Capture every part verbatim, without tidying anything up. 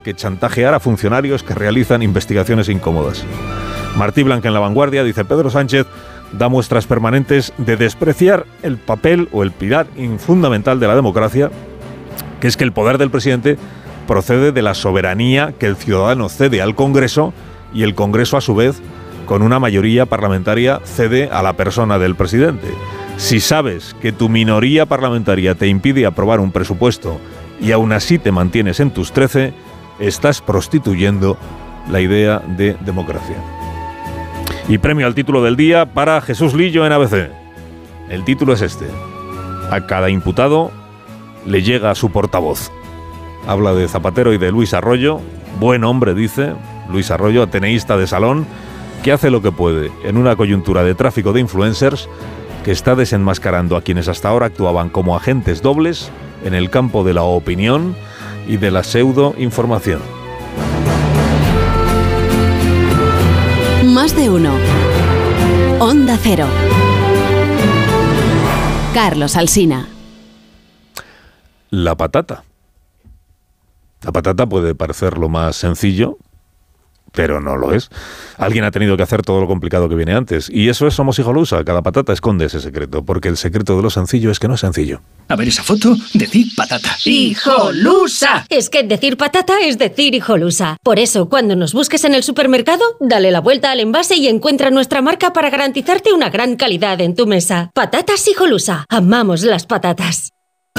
que chantajear a funcionarios que realizan investigaciones incómodas. Martí Blanca en La Vanguardia dice: Pedro Sánchez da muestras permanentes de despreciar el papel o el pilar fundamental de la democracia, que es que el poder del presidente procede de la soberanía que el ciudadano cede al Congreso y el Congreso, a su vez, con una mayoría parlamentaria, cede a la persona del presidente. Si sabes que tu minoría parlamentaria te impide aprobar un presupuesto y aún así te mantienes en tus trece, estás prostituyendo la idea de democracia. Y premio al título del día para Jesús Lillo en A B C. El título es este: a cada imputado le llega su portavoz. Habla de Zapatero y de Luis Arroyo. Buen hombre, dice Luis Arroyo, ateneísta de salón, que hace lo que puede en una coyuntura de tráfico de influencers que está desenmascarando a quienes hasta ahora actuaban como agentes dobles en el campo de la opinión y de la pseudoinformación. Más de uno. Onda Cero. Carlos Alsina. La patata. La patata puede parecer lo más sencillo, pero no lo es. Alguien ha tenido que hacer todo lo complicado que viene antes. Y eso es Somos Hijolusa. Cada patata esconde ese secreto, porque el secreto de lo sencillo es que no es sencillo. A ver esa foto, decir patata. ¡Hijolusa! Es que decir patata es decir hijolusa. Por eso, cuando nos busques en el supermercado, dale la vuelta al envase y encuentra nuestra marca para garantizarte una gran calidad en tu mesa. Patatas Hijolusa. Amamos las patatas.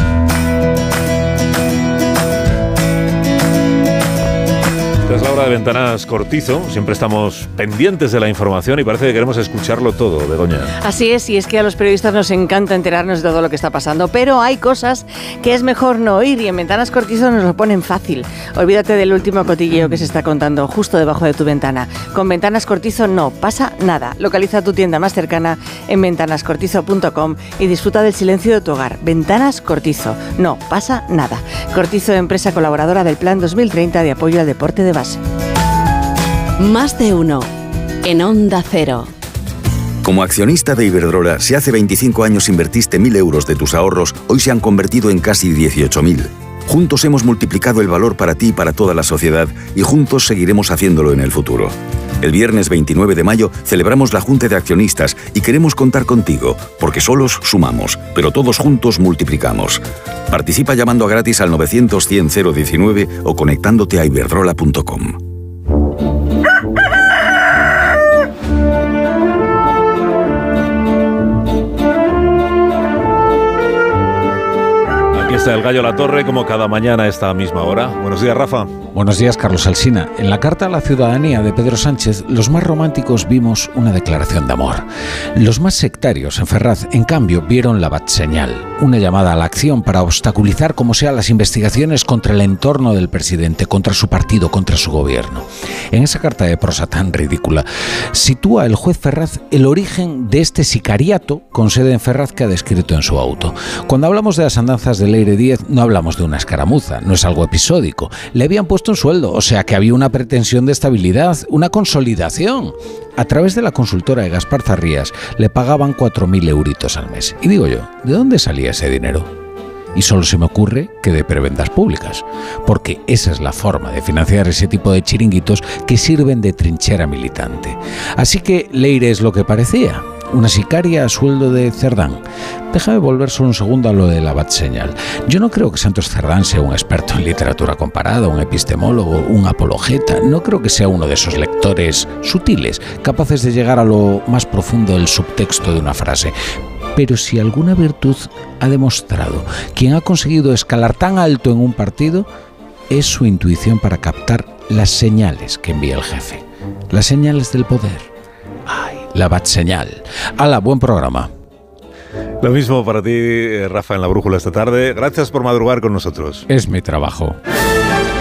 Es la hora de Ventanas Cortizo. Siempre estamos pendientes de la información y parece que queremos escucharlo todo, Begoña. Así es, y es que a los periodistas nos encanta enterarnos de todo lo que está pasando, pero hay cosas que es mejor no oír, y en Ventanas Cortizo nos lo ponen fácil. Olvídate del último cotilleo que se está contando justo debajo de tu ventana. Con Ventanas Cortizo no pasa nada. Localiza tu tienda más cercana en ventanas cortizo punto com y disfruta del silencio de tu hogar. Ventanas Cortizo, no pasa nada. Cortizo, empresa colaboradora del Plan dos mil treinta de apoyo al deporte de base. Más de uno. En Onda Cero. Como accionista de Iberdrola, si hace veinticinco años invertiste mil euros de tus ahorros, hoy se han convertido en casi dieciocho mil. Juntos hemos multiplicado el valor para ti y para toda la sociedad, y juntos seguiremos haciéndolo en el futuro. El viernes veintinueve de mayo celebramos la Junta de Accionistas y queremos contar contigo, porque solos sumamos, pero todos juntos multiplicamos. Participa llamando a gratis al novecientos cien cero diecinueve o conectándote a iberdrola punto com. Aquí está el Gallo Latorre, como cada mañana a esta misma hora. Buenos días, Rafa. Buenos días, Carlos Alsina. En la carta a la ciudadanía de Pedro Sánchez, los más románticos vimos una declaración de amor. Los más sectarios en Ferraz, en cambio, vieron la batseñal, una llamada a la acción para obstaculizar como sea las investigaciones contra el entorno del presidente, contra su partido, contra su gobierno. En esa carta de prosa tan ridícula, sitúa el juez Ferraz el origen de este sicariato con sede en Ferraz que ha descrito en su auto. Cuando hablamos de las andanzas de Leire Díez, no hablamos de una escaramuza, no es algo episódico. Le habían puesto un sueldo, o sea que había una pretensión de estabilidad, una consolidación. A través de la consultora de Gaspar Zarrías le pagaban cuatro mil euritos al mes. Y digo yo, ¿de dónde salía ese dinero? Y solo se me ocurre que de prebendas públicas, porque esa es la forma de financiar ese tipo de chiringuitos que sirven de trinchera militante. Así que Leire es lo que parecía, una sicaria a sueldo de Cerdán. Déjame volver solo un segundo a lo de la batseñal. Yo no creo que Santos Cerdán sea un experto en literatura comparada, un epistemólogo, un apologeta. No creo que sea uno de esos lectores sutiles, capaces de llegar a lo más profundo del subtexto de una frase. Pero si alguna virtud ha demostrado quien ha conseguido escalar tan alto en un partido, es su intuición para captar las señales que envía el jefe. Las señales del poder. ¡Ay! La batseñal. ¡Hala! Buen programa. Lo mismo para ti, Rafa, en La Brújula esta tarde. Gracias por madrugar con nosotros. Es mi trabajo.